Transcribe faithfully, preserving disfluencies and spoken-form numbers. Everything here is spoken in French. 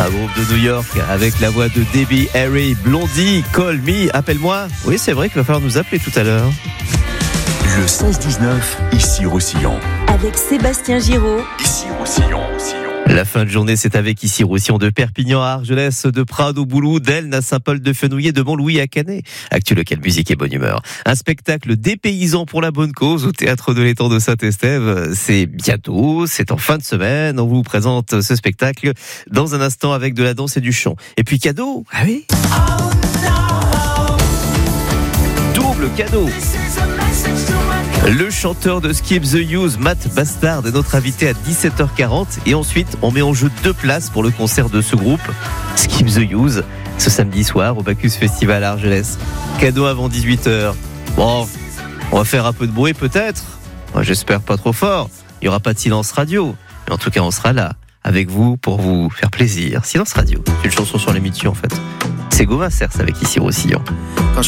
Un groupe de New York avec la voix de Debbie Harry, Blondie, Call Me, appelle-moi. Oui, c'est vrai qu'il va falloir nous appeler tout à l'heure. Le seize dix-neuf, ici Roussillon. Avec Sébastien Giraud. Ici Roussillon. La fin de journée, c'est avec ici Roussillon, de Perpignan à Argelès, de Prades au Boulou, d'Elne à Saint-Paul-de-Fenouillet, de Montlouis à Canet. Actu local, musique et bonne humeur. Un spectacle dépaysant pour la bonne cause au Théâtre de l'Étang de Saint-Estève. C'est bientôt, c'est en fin de semaine. On vous présente ce spectacle dans un instant avec de la danse et du chant. Et puis cadeau, ah oui, double cadeau. Le chanteur de Skip the Use, Matt Bastard, est notre invité à dix-sept heures quarante. Et ensuite, on met en jeu deux places pour le concert de ce groupe, Skip the Use, ce samedi soir au Bacchus Festival à Argelès. Cadeau avant dix-huit heures. Bon, on va faire un peu de bruit peut-être. Moi, j'espère pas trop fort. Il n'y aura pas de silence radio. Mais en tout cas, on sera là, avec vous, pour vous faire plaisir. Silence radio, c'est une chanson sur l'émission en fait. C'est Gauvin Cers avec ici Roussillon.